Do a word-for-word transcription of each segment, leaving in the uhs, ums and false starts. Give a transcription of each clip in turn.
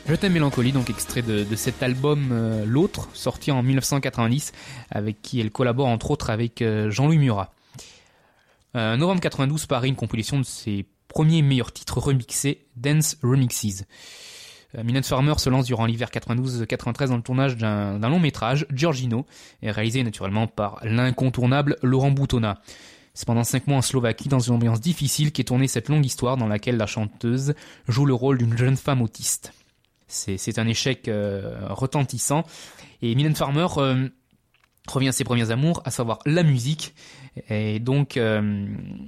Je t'aime mélancolie, donc extrait de, de cet album euh, L'Autre, sorti en dix-neuf cent quatre-vingt-dix, avec qui elle collabore entre autres avec euh, Jean-Louis Murat. Euh, novembre quatre-vingt-douze paraît une compilation de ses premiers meilleurs titres remixés, Dance Remixes. Euh, Mylène Farmer se lance durant l'hiver quatre-vingt-douze quatre-vingt-treize dans le tournage d'un, d'un long métrage, Giorgino, et réalisé naturellement par l'incontournable Laurent Boutonnat. C'est pendant cinq mois en Slovaquie, dans une ambiance difficile, qu'est tournée cette longue histoire dans laquelle la chanteuse joue le rôle d'une jeune femme autiste. C'est, c'est un échec euh, retentissant. Et Mylène Farmer euh, revient à ses premiers amours, à savoir la musique. Et donc, euh,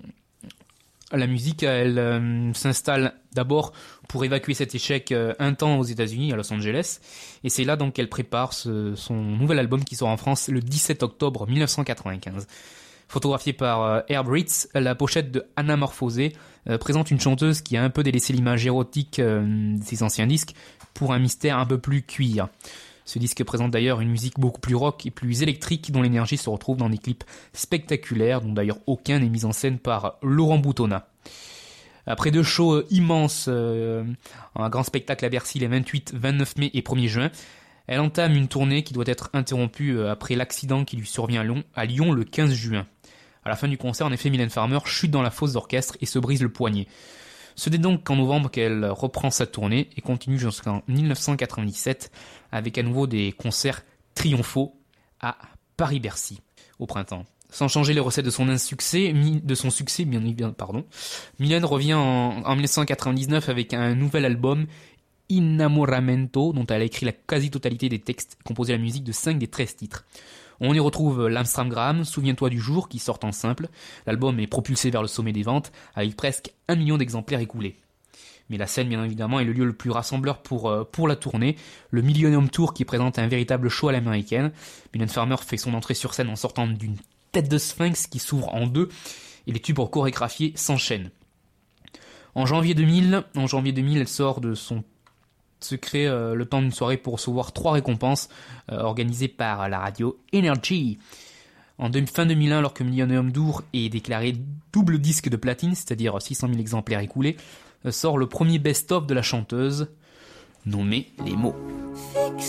la musique, elle euh, s'installe d'abord pour évacuer cet échec euh, un temps aux États-Unis, à Los Angeles. Et c'est là donc qu'elle prépare ce, son nouvel album qui sort en France le dix-sept octobre dix-neuf cent quatre-vingt-quinze. Photographiée par euh, Herb Ritts, la pochette de Anamorphosé euh, présente une chanteuse qui a un peu délaissé l'image érotique euh, de ses anciens disques pour un mystère un peu plus cuir. Ce disque présente d'ailleurs une musique beaucoup plus rock et plus électrique dont l'énergie se retrouve dans des clips spectaculaires dont d'ailleurs aucun n'est mis en scène par Laurent Boutonnat. Après deux shows immenses, euh, un grand spectacle à Bercy les vingt-huit, vingt-neuf mai et premier juin, elle entame une tournée qui doit être interrompue après l'accident qui lui survient à Lyon, à Lyon le quinze juin. À la fin du concert, en effet, Mylène Farmer chute dans la fosse d'orchestre et se brise le poignet. Ce n'est donc qu'en novembre qu'elle reprend sa tournée et continue jusqu'en dix-neuf cent quatre-vingt-dix-sept avec à nouveau des concerts triomphaux à Paris-Bercy au printemps. Sans changer les recettes de son insuccès, de son succès, bien évidemment, pardon, Mylène revient en, en dix-neuf cent quatre-vingt-dix-neuf avec un nouvel album, Innamoramento, dont elle a écrit la quasi-totalité des textes et composé la musique de cinq des treize titres. On y retrouve l'Amstramgram, Souviens-toi du jour, qui sort en simple. L'album est propulsé vers le sommet des ventes, avec presque un million d'exemplaires écoulés. Mais la scène, bien évidemment, est le lieu le plus rassembleur pour, euh, pour la tournée, le Millennium Tour qui présente un véritable show à l'américaine. Mylène Farmer fait son entrée sur scène en sortant d'une tête de sphinx qui s'ouvre en deux, et les tubes chorégraphiés s'enchaînent. En janvier deux mille, en janvier deux mille, elle sort de son se crée euh, le temps d'une soirée pour recevoir trois récompenses euh, organisées par la radio Energy. En de, fin deux mille un, alors que Millennium Tour est déclaré double disque de platine, c'est-à-dire six cent mille exemplaires écoulés, euh, sort le premier best-of de la chanteuse, nommé Les mots.